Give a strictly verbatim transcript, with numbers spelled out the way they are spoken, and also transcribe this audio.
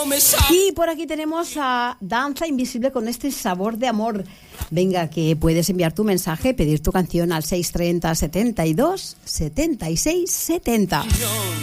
me sabe. Y por aquí tenemos a Danza Invisible con este sabor de amor. Venga, que puedes enviar tu mensaje, pedir tu canción al seis treinta setenta y dos setenta y seis setenta.